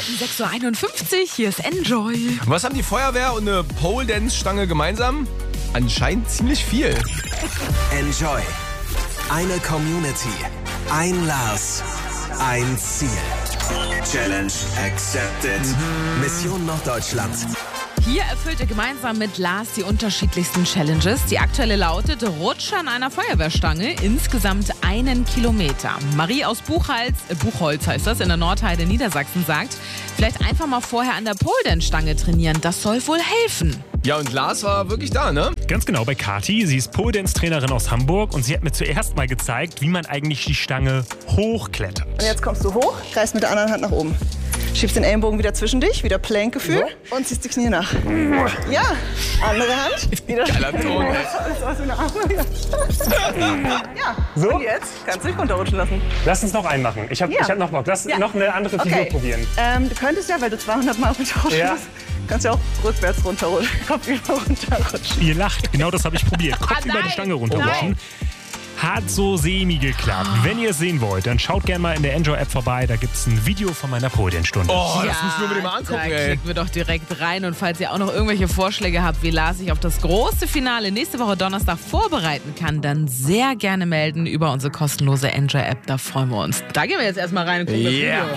Uhrzeiten, 6:51 Uhr, hier ist Enjoy. Was haben die Feuerwehr und eine Pole-Dance-Stange gemeinsam? Anscheinend ziemlich viel. Enjoy. Eine Community. Ein Lars. Ein Ziel. Challenge accepted. Mission Norddeutschland. Hier erfüllt er gemeinsam mit Lars die unterschiedlichsten Challenges. Die aktuelle lautet Rutsch an einer Feuerwehrstange, insgesamt 1 Kilometer. Marie aus Buchholz heißt das, in der Nordheide Niedersachsen sagt, vielleicht einfach mal vorher an der Pole-Dance-Stange trainieren, das soll wohl helfen. Ja, und Lars war wirklich da, ne? Ganz genau, bei Kathi. Sie ist Pole-Dance-Trainerin aus Hamburg und sie hat mir zuerst mal gezeigt, wie man eigentlich die Stange hochklettert. Und jetzt kommst du hoch, greifst mit der anderen Hand nach oben. Schiebst den Ellenbogen wieder zwischen dich, wieder Plankgefühl und ziehst die Knie nach. Ja, andere Hand. Wieder Geiler Ton, ey. Das war so eine Arme. Ja, So? und jetzt kannst du dich runterrutschen lassen. Lass uns noch einen machen. Ich hab noch Bock. Lass noch eine andere Figur probieren. Du könntest ja, weil du 200 Mal runterrutschen musst, kannst ja auch rückwärts runterrutschen, kopfüber runterrutschen. Ihr lacht, genau das habe ich probiert. Kopf über die Stange runterrutschen. Hat so semi geklappt. Wenn ihr es sehen wollt, dann schaut gerne mal in der Enjoy-App vorbei. Da gibt es ein Video von meiner Pole-Dance-Stunde. Oh, das müssen wir unbedingt mal angucken, da ey. klicken wir doch direkt rein. Und falls ihr auch noch irgendwelche Vorschläge habt, wie Lars sich auf das große Finale nächste Woche Donnerstag vorbereiten kann, dann sehr gerne melden über unsere kostenlose Enjoy-App. Da freuen wir uns. Da gehen wir jetzt erstmal rein und gucken das Video.